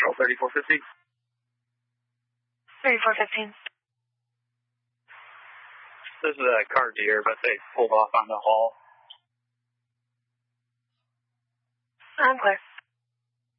Control 3415. 3415. This is a car deer, but they pulled off on the hall. I'm clear.